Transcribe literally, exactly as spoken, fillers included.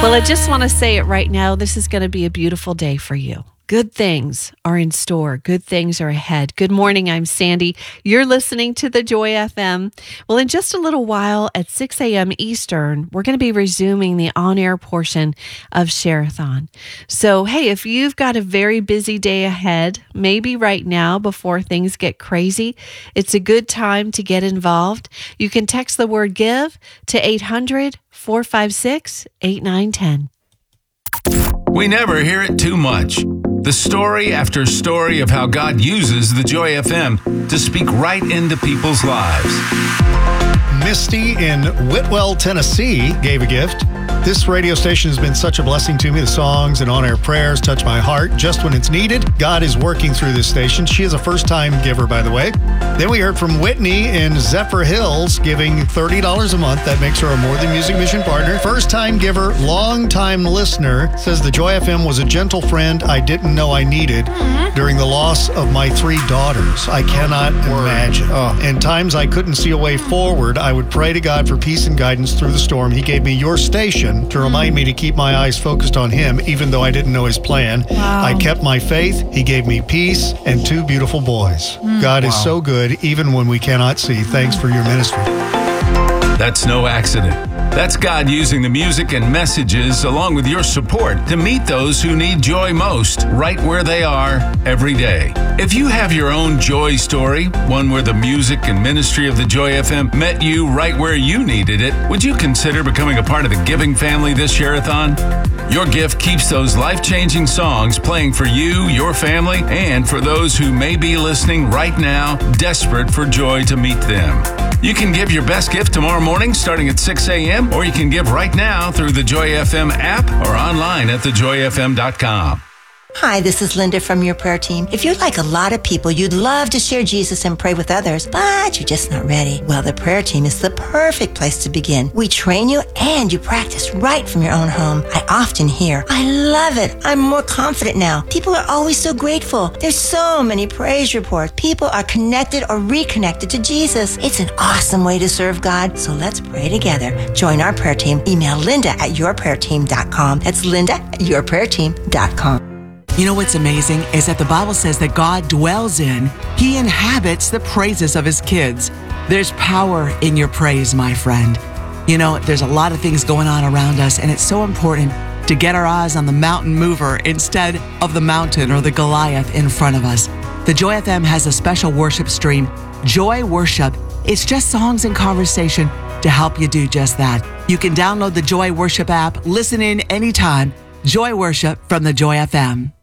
Well, I just want to say it right now. This is going to be a beautiful day for you. Good things are in store. Good things are ahead. Good morning. I'm Sandy. You're listening to the Joy F M. Well, in just a little while at six a.m. Eastern, we're going to be resuming the on-air portion of Share-a-thon. So, hey, if you've got a very busy day ahead, maybe right now before things get crazy, it's a good time to get involved. You can text the word GIVE to eight hundred, four five six, eight nine one zero. We never hear it too much. The story after story of how God uses the Joy F M to speak right into people's lives. Misty in Whitwell, Tennessee gave a gift. This radio station has been such a blessing to me. The songs and on-air prayers touch my heart just when it's needed. God is working through this station. She is a first-time giver, by the way. Then we heard from Whitney in Zephyr Hills giving thirty dollars a month. That makes her a More Than Music Mission partner. First-time giver, long-time listener, says the Joy F M was a gentle friend I didn't know I needed mm-hmm. during the loss of my three daughters. I cannot oh, imagine. Oh. In times I couldn't see a way forward, I would pray to God for peace and guidance through the storm. He gave me your station to remind me to keep my eyes focused on Him, even though I didn't know His plan. Wow. I kept my faith. He gave me peace and two beautiful boys. Mm. God wow. is so good, even when we cannot see. Thanks for your ministry. That's no accident. That's God using the music and messages along with your support to meet those who need joy most right where they are every day. If you have your own joy story, one where the music and ministry of the Joy F M met you right where you needed it, would you consider becoming a part of the giving family this Share-a-thon? Your gift keeps those life-changing songs playing for you, your family, and for those who may be listening right now, desperate for joy to meet them. You can give your best gift tomorrow morning starting at six a.m. or you can give right now through the Joy F M app or online at the joy f m dot com. Hi, this is Linda from your prayer team. If you're like a lot of people, you'd love to share Jesus and pray with others, but you're just not ready. Well, the prayer team is the perfect place to begin. We train you and you practice right from your own home. I often hear, I love it. I'm more confident now. People are always so grateful. There's so many praise reports. People are connected or reconnected to Jesus. It's an awesome way to serve God. So let's pray together. Join our prayer team. Email Linda at your prayer team dot com. That's Linda at your prayer team dot com. You know what's amazing is that the Bible says that God dwells in, He inhabits the praises of His kids. There's power in your praise, my friend. You know, there's a lot of things going on around us, and it's so important to get our eyes on the mountain mover instead of the mountain or the Goliath in front of us. The Joy F M has a special worship stream, Joy Worship. It's just songs and conversation to help you do just that. You can download the Joy Worship app, listen in anytime. Joy Worship from the Joy F M.